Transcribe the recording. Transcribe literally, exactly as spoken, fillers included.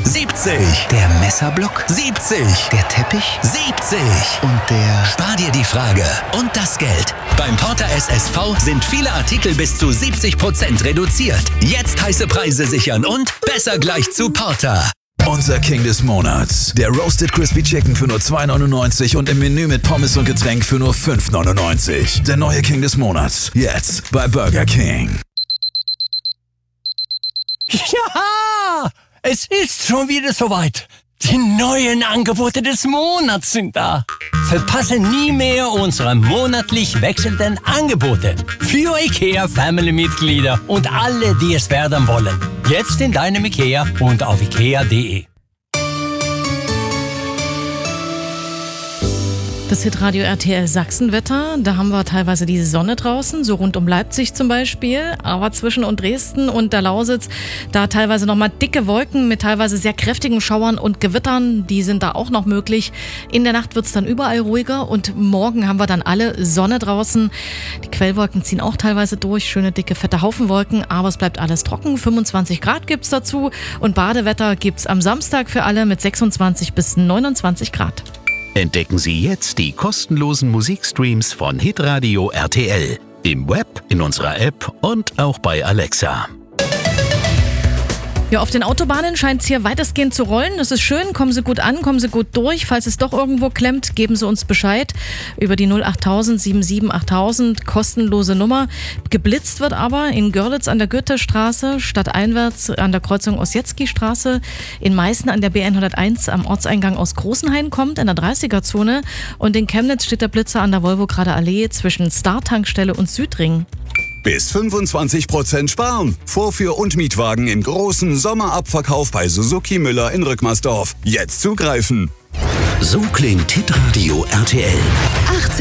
siebzig. Der Messerblock? siebzig. Der Teppich? siebzig. Und der... Spar dir die Frage und das Geld. Beim Porter S S V sind viele Artikel bis zu siebzig Prozent reduziert. Jetzt heiße Preise sichern und besser gleich zu Porter. Unser King des Monats. Der Roasted Crispy Chicken für nur zwei Neunundneunzig und im Menü mit Pommes und Getränk für nur fünf Neunundneunzig. Der neue King des Monats. Jetzt bei Burger King. Ja, es ist schon wieder soweit. Die neuen Angebote des Monats sind da. Verpasse nie mehr unsere monatlich wechselnden Angebote für IKEA Family-Mitglieder und alle, die es werden wollen. Jetzt in deinem IKEA und auf ikea punkt de. Das Hitradio R T L Sachsenwetter, da haben wir teilweise die Sonne draußen, so rund um Leipzig zum Beispiel, aber zwischen und Dresden und der Lausitz, da teilweise nochmal dicke Wolken mit teilweise sehr kräftigen Schauern und Gewittern, die sind da auch noch möglich. In der Nacht wird's dann überall ruhiger und morgen haben wir dann alle Sonne draußen. Die Quellwolken ziehen auch teilweise durch, schöne dicke fette Haufenwolken, aber es bleibt alles trocken, fünfundzwanzig Grad gibt's dazu und Badewetter gibt's am Samstag für alle mit sechsundzwanzig bis neunundzwanzig Grad. Entdecken Sie jetzt die kostenlosen Musikstreams von Hitradio R T L. Im Web, in unserer App und auch bei Alexa. Ja, auf den Autobahnen scheint es hier weitestgehend zu rollen. Das ist schön. Kommen Sie gut an, kommen Sie gut durch. Falls es doch irgendwo klemmt, geben Sie uns Bescheid über die null acht tausend sieben sieben achttausend, kostenlose Nummer. Geblitzt wird aber in Görlitz an der Goethestraße, stadteinwärts an der Kreuzung Ossietzky-Straße, in Meißen an der B hunderteins am Ortseingang aus Großenhain kommt, in der dreißiger-Zone. Und in Chemnitz steht der Blitzer an der Wolvokrader Allee zwischen Star-Tankstelle und Südring. Bis fünfundzwanzig Prozent sparen. Vorführ- und Mietwagen im großen Sommerabverkauf bei Suzuki Müller in Rückmersdorf. Jetzt zugreifen. So klingt Hitradio R T L.